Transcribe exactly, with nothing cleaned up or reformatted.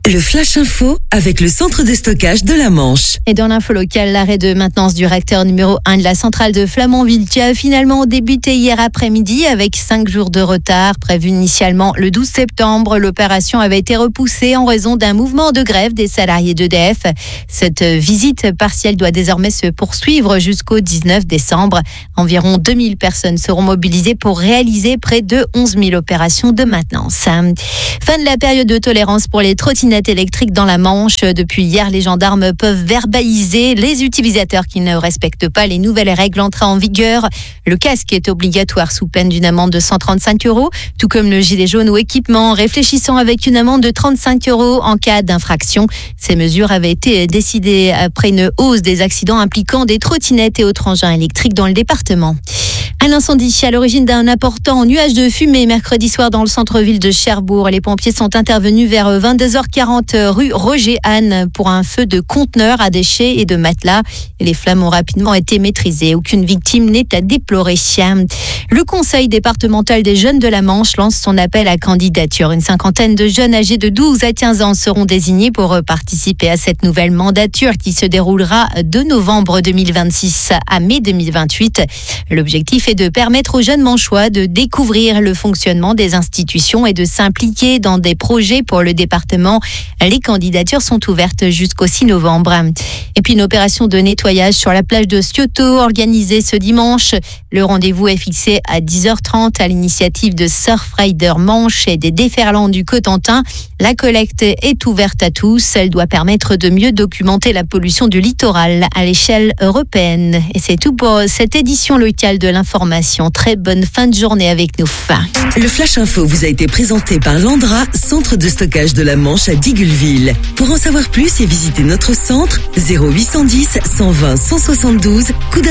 Le Flash Info avec le centre de stockage de la Manche. Et dans l'info locale, l'arrêt de maintenance du réacteur numéro un de la centrale de Flamanville qui a finalement débuté hier après-midi avec cinq jours de retard. Prévu initialement le douze septembre, l'opération avait été repoussée en raison d'un mouvement de grève des salariés d'E D F. Cette visite partielle doit désormais se poursuivre jusqu'au dix-neuf décembre. Environ deux mille personnes seront mobilisées pour réaliser près de onze mille opérations de maintenance. Fin de la période de tolérance pour les trottinettes électriques dans la Manche. Depuis hier, les gendarmes peuvent verbaliser les utilisateurs qui ne respectent pas les nouvelles règles entrées en vigueur. Le casque est obligatoire sous peine d'une amende de cent trente-cinq euros, tout comme le gilet jaune ou équipement, réfléchissant avec une amende de trente-cinq euros en cas d'infraction. Ces mesures avaient été décidées après une hausse des accidents impliquant des trottinettes et autres engins électriques dans le département. Un incendie à l'origine d'un important nuage de fumée mercredi soir dans le centre-ville de Cherbourg. Les pompiers sont intervenus vers vingt-deux heures quarante rue Roger-Anne pour un feu de conteneurs à déchets et de matelas. Les flammes ont rapidement été maîtrisées. Aucune victime n'est à déplorer. Le conseil départemental des jeunes de la Manche lance son appel à candidature. Une cinquantaine de jeunes âgés de douze à quinze ans seront désignés pour participer à cette nouvelle mandature qui se déroulera de novembre deux mille vingt-six à mai deux mille vingt-huit. L'objectif est de permettre aux jeunes manchois de découvrir le fonctionnement des institutions et de s'impliquer dans des projets pour le département. Les candidatures sont ouvertes jusqu'au six novembre. Et puis une opération de nettoyage sur la plage de Scioto organisée ce dimanche. Le rendez-vous est fixé à dix heures trente à l'initiative de Surfrider Manche et des déferlants du Cotentin. La collecte est ouverte à tous. Elle doit permettre de mieux documenter la pollution du littoral à l'échelle européenne. Et c'est tout pour cette édition locale de l'information. Très bonne fin de journée avec nous. Le Flash Info vous a été présenté par Landra, centre de stockage de la Manche à Digoulville. Pour en savoir plus et visiter notre centre, zéro huit cent dix, cent vingt, cent soixante-douze, coup